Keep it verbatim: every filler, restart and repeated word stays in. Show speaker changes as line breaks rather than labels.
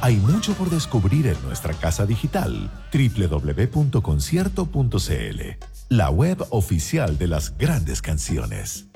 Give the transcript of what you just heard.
Hay mucho por descubrir en nuestra casa digital doble u doble u doble u punto concierto punto c l, la web oficial de las grandes canciones.